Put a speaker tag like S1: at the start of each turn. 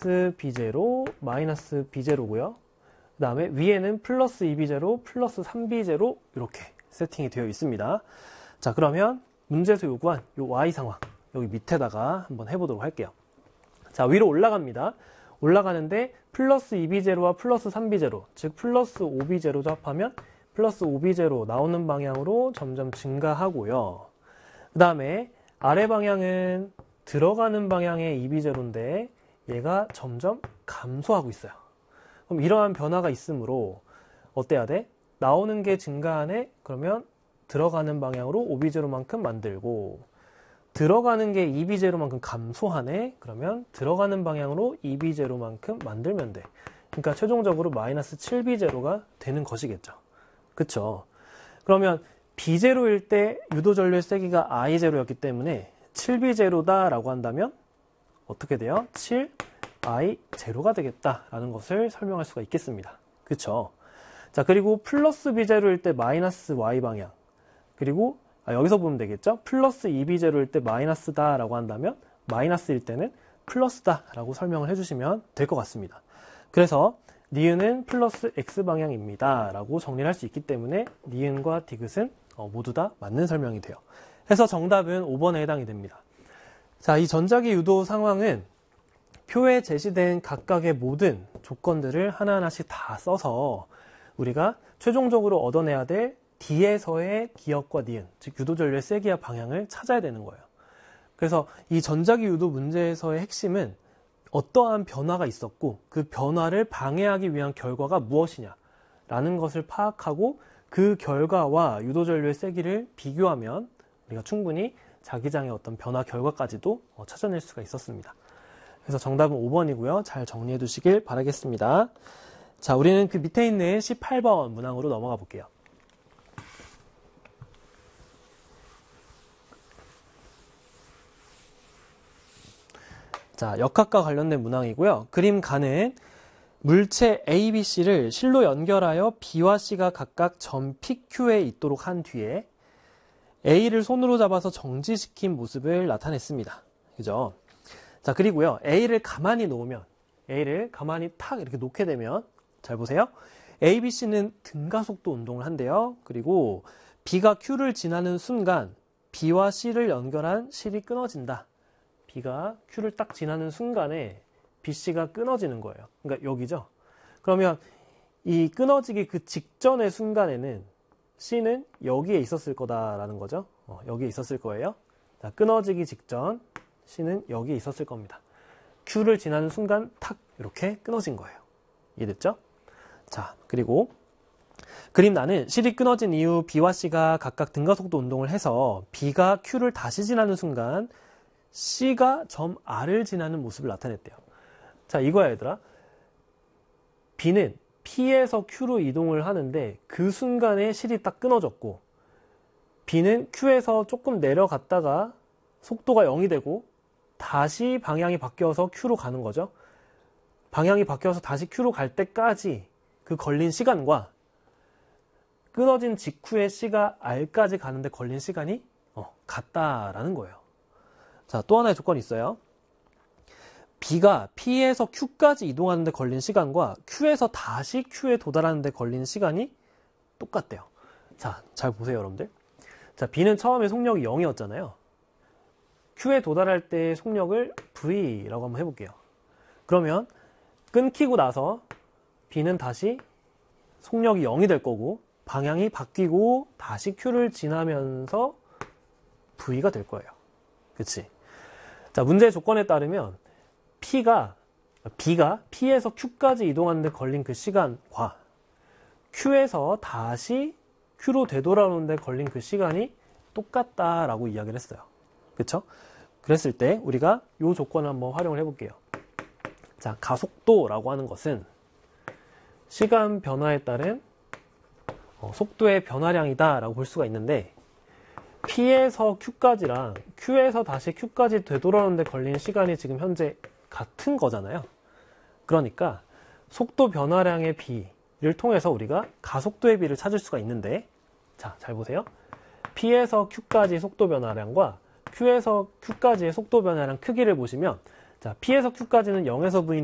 S1: 마이너스 B0, 마이너스 B0고요. 그 다음에 위에는 플러스 2B0, 플러스 3B0 이렇게 세팅이 되어 있습니다. 자, 그러면 문제에서 요구한 요 Y 상황 여기 밑에다가 한번 해보도록 할게요. 자, 위로 올라갑니다. 올라가는데 플러스 2B0와 플러스 3B0, 즉 플러스 5B0 합하면 플러스 5B0 나오는 방향으로 점점 증가하고요. 그 다음에 아래 방향은 들어가는 방향의 2B0인데 얘가 점점 감소하고 있어요. 그럼 이러한 변화가 있으므로 어때야 돼? 나오는 게 증가하네? 그러면 들어가는 방향으로 5B0만큼 만들고 들어가는 게 2B0만큼 감소하네? 그러면 들어가는 방향으로 2B0만큼 만들면 돼. 그러니까 최종적으로 마이너스 7B0가 되는 것이겠죠. 그쵸? 그러면 B0일 때 유도전류의 세기가 I0였기 때문에 7B0다 라고 한다면 어떻게 돼요? 7I0가 되겠다라는 것을 설명할 수가 있겠습니다. 그쵸? 자, 그리고 플러스 B0일 때 마이너스 Y 방향. 그리고 여기서 보면 되겠죠? 플러스 2B0일 때 마이너스다 라고 한다면 마이너스일 때는 플러스다 라고 설명을 해주시면 될 것 같습니다. 그래서 니은은 플러스 X방향입니다 라고 정리를 할 수 있기 때문에 니은과 디귿은 모두 다 맞는 설명이 돼요. 해서 정답은 5번에 해당이 됩니다. 자, 이 전자기 유도 상황은 표에 제시된 각각의 모든 조건들을 하나하나씩 다 써서 우리가 최종적으로 얻어내야 될 D에서의 기역과 니은, 즉 유도전류의 세기와 방향을 찾아야 되는 거예요. 그래서 이 전자기 유도 문제에서의 핵심은 어떠한 변화가 있었고 그 변화를 방해하기 위한 결과가 무엇이냐라는 것을 파악하고 그 결과와 유도전류의 세기를 비교하면 우리가 충분히 자기장의 어떤 변화 결과까지도 찾아낼 수가 있었습니다. 그래서 정답은 5번이고요. 잘 정리해 두시길 바라겠습니다. 자, 우리는 그 밑에 있는 18번 문항으로 넘어가 볼게요. 자, 역학과 관련된 문항이고요. 그림 가는 물체 A, B, C를 실로 연결하여 B와 C가 각각 점 PQ에 있도록 한 뒤에 A를 손으로 잡아서 정지시킨 모습을 나타냈습니다. 그죠? 자, 그리고요. A를 가만히 놓으면, A를 가만히 탁 이렇게 놓게 되면, 잘 보세요. A, B, C는 등가속도 운동을 한대요. 그리고 B가 Q를 지나는 순간 B와 C를 연결한 실이 끊어진다. B가 Q를 딱 지나는 순간에 BC가 끊어지는 거예요. 그러니까 여기죠. 그러면 이 끊어지기 그 직전의 순간에는 C는 여기에 있었을 거다라는 거죠. 여기에 있었을 거예요. 자, 끊어지기 직전 C는 여기에 있었을 겁니다. Q를 지나는 순간 탁 이렇게 끊어진 거예요. 이해됐죠? 자, 그리고 그림 나는 실이 끊어진 이후 B와 C가 각각 등가속도 운동을 해서 B가 Q를 다시 지나는 순간 C가 점 R을 지나는 모습을 나타냈대요. 자, 이거야 얘들아. B는 P에서 Q로 이동을 하는데 그 순간에 실이 딱 끊어졌고 B는 Q에서 조금 내려갔다가 속도가 0이 되고 다시 방향이 바뀌어서 Q로 가는 거죠. 방향이 바뀌어서 다시 Q로 갈 때까지 그 걸린 시간과 끊어진 직후에 C가 R까지 가는데 걸린 시간이 같다라는 거예요. 자, 또 하나의 조건이 있어요. B가 P에서 Q까지 이동하는데 걸린 시간과 Q에서 다시 Q에 도달하는데 걸린 시간이 똑같대요. 자, 잘 보세요, 여러분들. 자, B는 처음에 속력이 0이었잖아요. Q에 도달할 때 속력을 V라고 한번 해볼게요. 그러면 끊기고 나서 B는 다시 속력이 0이 될 거고 방향이 바뀌고 다시 Q를 지나면서 V가 될 거예요. 그치? 자, 문제의 조건에 따르면 B가 P에서 Q까지 이동하는데 걸린 그 시간과 Q에서 다시 Q로 되돌아오는데 걸린 그 시간이 똑같다라고 이야기를 했어요. 그쵸? 그랬을 때 우리가 이 조건을 한번 활용을 해볼게요. 자, 가속도라고 하는 것은 시간 변화에 따른 속도의 변화량이다 라고 볼 수가 있는데 P에서 Q까지랑 Q에서 다시 Q까지 되돌아오는데 걸린 시간이 지금 현재 같은 거잖아요. 그러니까 속도 변화량의 비를 통해서 우리가 가속도의 비를 찾을 수가 있는데, 자, 잘 보세요. P에서 Q까지 속도 변화량과 Q에서 Q까지의 속도 변화량 크기를 보시면, 자, P에서 Q까지는 0에서 V